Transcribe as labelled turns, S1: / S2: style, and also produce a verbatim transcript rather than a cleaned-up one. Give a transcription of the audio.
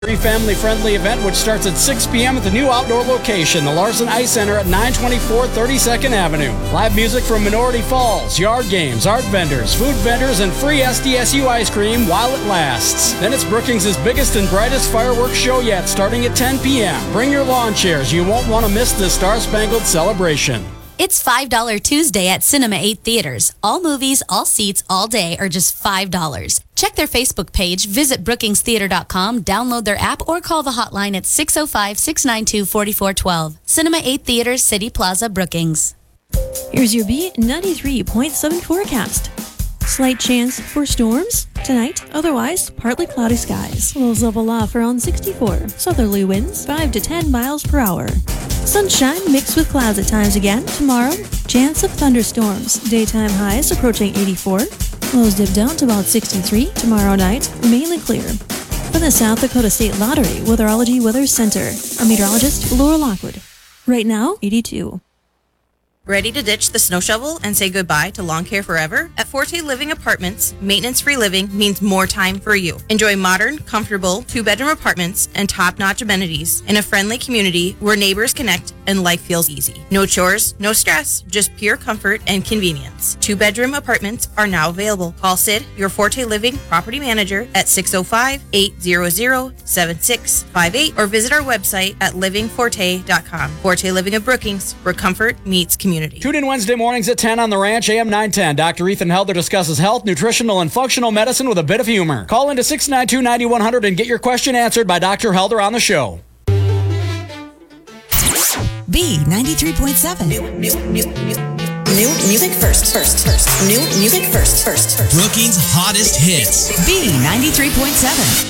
S1: Free family-friendly event which starts at six p.m. at the new outdoor location, the Larson Ice Center at nine twenty-four thirty-second Avenue. Live music from Minority Falls, yard games, art vendors, food vendors, and free S D S U ice cream while it lasts. Then it's Brookings' biggest and brightest fireworks show yet, starting at ten p.m. Bring your lawn chairs. You won't want to miss this star-spangled celebration.
S2: It's five dollars Tuesday at Cinema eight Theaters. All movies, all seats, all day are just five dollars. Check their Facebook page, visit brookings theater dot com, download their app, or call the hotline at six oh five, six nine two, four four one two. Cinema eight Theaters, City Plaza, Brookings.
S3: Here's your B ninety-three point seven forecast. Slight chance for storms tonight, otherwise partly cloudy skies. Lows level off around sixty-four. Southerly winds five to ten miles per hour. Sunshine mixed with clouds at times again tomorrow. Chance of thunderstorms. Daytime highs approaching eighty-four. Lows dip down to about sixty-three. Tomorrow night, mainly clear. From the South Dakota State Lottery Weatherology Weather Center, I'm meteorologist Laura Lockwood. Right now, eighty-two.
S4: Ready to ditch the snow shovel and say goodbye to lawn care forever? At Forte Living Apartments, maintenance-free living means more time for you. Enjoy modern, comfortable, two-bedroom apartments and top-notch amenities in a friendly community where neighbors connect and life feels easy. No chores, no stress, just pure comfort and convenience. Two-bedroom apartments are now available. Call Sid, your Forte Living property manager, at six oh five, eight hundred, seven six five eight or visit our website at living forte dot com. Forte Living of Brookings, where comfort meets community.
S1: Tune in Wednesday mornings at ten on The Ranch, A M nine ten. Doctor Ethan Helder discusses health, nutritional, and functional medicine with a bit of humor. Call into six nine two, nine one zero zero and get your question answered by Doctor Helder on the show.
S5: B ninety-three point seven.
S6: New, new, new, new, new music first, first, first. New music first, first, first.
S5: Brookings' hottest hits. B ninety-three point seven.